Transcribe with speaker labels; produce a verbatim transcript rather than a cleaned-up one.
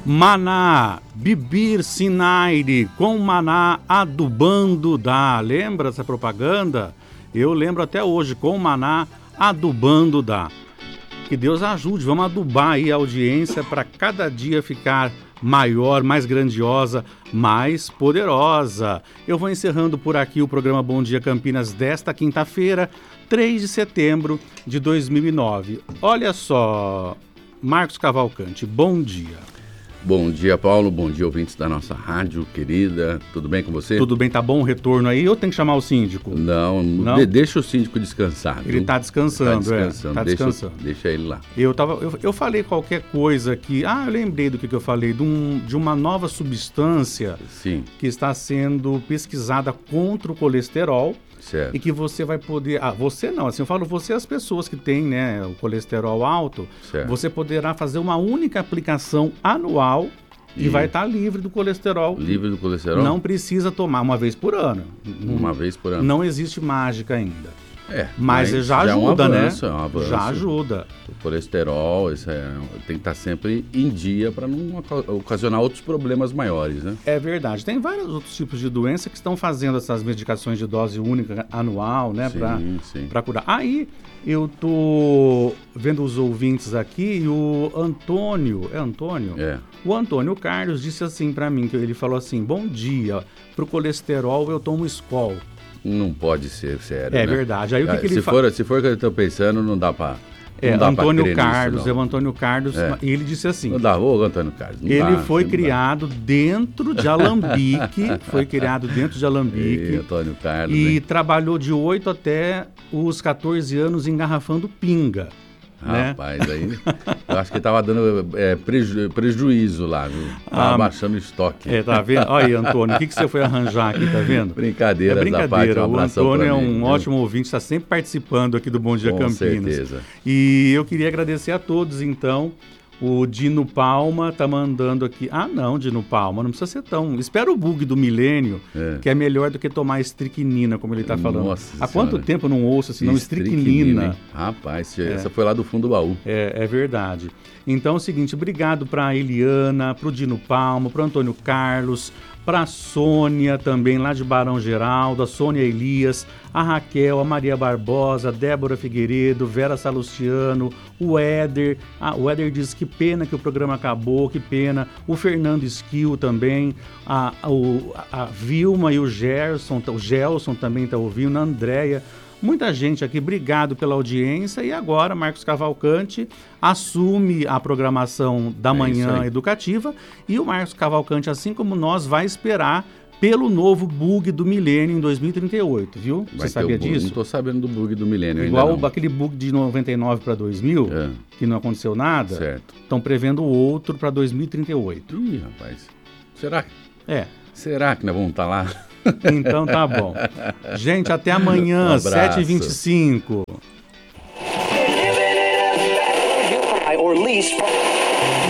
Speaker 1: Maná, Bibir Sinaire, com Maná adubando dá. Lembra essa propaganda? Eu lembro até hoje, com Maná adubando dá. Que Deus ajude, vamos adubar aí a audiência para cada dia ficar maior, mais grandiosa, mais poderosa. Eu vou encerrando por aqui o programa Bom Dia Campinas desta quinta-feira, três de setembro de dois mil e nove. Olha só, Marcos Cavalcante, bom dia.
Speaker 2: Bom dia, Paulo. Bom dia, ouvintes da nossa rádio querida. Tudo bem com você?
Speaker 1: Tudo bem, tá bom o retorno aí ou tem que chamar o síndico?
Speaker 2: Não, Não? De, deixa o síndico descansar.
Speaker 1: Ele está descansando,
Speaker 2: tá descansando,
Speaker 1: é. Tá
Speaker 2: deixa,
Speaker 1: descansando.
Speaker 2: Deixa ele lá.
Speaker 1: Eu, tava, eu, eu falei qualquer coisa aqui. Ah, eu lembrei do que, que eu falei. De, um, de uma nova substância
Speaker 2: Sim.
Speaker 1: que está sendo pesquisada contra o colesterol.
Speaker 2: Certo.
Speaker 1: E que você vai poder... Ah, você não, assim, eu falo você as pessoas que têm, né, o colesterol alto.
Speaker 2: Certo.
Speaker 1: Você poderá fazer uma única aplicação anual e, e vai estar livre do colesterol.
Speaker 2: Livre do colesterol?
Speaker 1: Não precisa tomar uma vez por ano.
Speaker 2: Uma vez por ano.
Speaker 1: Não existe mágica ainda.
Speaker 2: É,
Speaker 1: mas, mas já, já ajuda, é um avanço, né? É um avanço. Já ajuda.
Speaker 2: O colesterol isso é, tem que estar sempre em dia para não ocasionar outros problemas maiores, né?
Speaker 1: É verdade. Tem vários outros tipos de doença que estão fazendo essas medicações de dose única anual, né? Para curar. Aí eu tô vendo os ouvintes aqui e o Antônio, é Antônio?
Speaker 2: É.
Speaker 1: O Antônio Carlos disse assim para mim, que ele falou assim, bom dia, pro colesterol eu tomo Skol.
Speaker 2: Não pode ser sério,
Speaker 1: É
Speaker 2: né?
Speaker 1: verdade. Aí o que, que ele
Speaker 2: se,
Speaker 1: fala?
Speaker 2: for, se for o que eu estou pensando, não dá para...
Speaker 1: É, Antônio Carlos, é o Antônio Carlos,
Speaker 2: é.
Speaker 1: E ele disse assim...
Speaker 2: Não dá, ô Antônio Carlos, não
Speaker 1: Ele
Speaker 2: dá,
Speaker 1: foi criado
Speaker 2: dá.
Speaker 1: dentro de Alambique, foi criado dentro de Alambique.
Speaker 2: Ei, Antônio Carlos,
Speaker 1: e
Speaker 2: hein?
Speaker 1: trabalhou de oito até os catorze anos engarrafando pinga.
Speaker 2: Rapaz,
Speaker 1: né?
Speaker 2: aí eu acho que estava dando é, preju, prejuízo lá, viu? Tava ah, baixando o estoque.
Speaker 1: É, tá vendo? Olha aí, Antônio, o que, que você foi arranjar aqui, tá vendo?
Speaker 2: Brincadeira,
Speaker 1: é brincadeira.
Speaker 2: Da parte, um
Speaker 1: o Antônio é um
Speaker 2: mim,
Speaker 1: ótimo viu? ouvinte, está sempre participando aqui do Bom Dia
Speaker 2: Com
Speaker 1: Campinas.
Speaker 2: Com certeza.
Speaker 1: E eu queria agradecer a todos, então. O Dino Palma tá mandando aqui. Ah, não, Dino Palma, não precisa ser tão. Espera o bug do milênio, é. que é melhor do que tomar estricnina, como ele tá falando.
Speaker 2: Nossa
Speaker 1: Há
Speaker 2: senhora.
Speaker 1: quanto tempo eu não ouço assim, não estricnina?
Speaker 2: Rapaz,
Speaker 1: é.
Speaker 2: essa foi lá do fundo do baú.
Speaker 1: É, é verdade. Então é o seguinte, obrigado para a Eliana, para o Dino Palma, para o Antônio Carlos, para a Sônia também, lá de Barão Geraldo, a Sônia Elias, a Raquel, a Maria Barbosa, a Débora Figueiredo, Vera Salustiano, o Éder. Ah, o Éder diz que pena que o programa acabou, que pena. O Fernando Esquil também, a, a, a Vilma e o Gerson, o Gelson também está ouvindo, a Andréia. Muita gente aqui, obrigado pela audiência. E agora, Marcos Cavalcante assume a programação da
Speaker 2: é
Speaker 1: manhã educativa. E o Marcos Cavalcante, assim como nós, vai esperar pelo novo bug do milênio em dois mil e trinta e oito, viu?
Speaker 2: Vai
Speaker 1: Você sabia disso?
Speaker 2: Não estou sabendo do bug do milênio
Speaker 1: Igual
Speaker 2: ainda não.
Speaker 1: Aquele bug de noventa e nove para dois mil, é. que não aconteceu nada.
Speaker 2: Certo.
Speaker 1: Estão prevendo outro para dois mil e trinta e oito.
Speaker 2: Ih, rapaz. Será?
Speaker 1: É.
Speaker 2: Será que nós vamos estar lá?
Speaker 1: Então tá bom. Gente, até amanhã,
Speaker 2: um
Speaker 1: sete e vinte e cinco.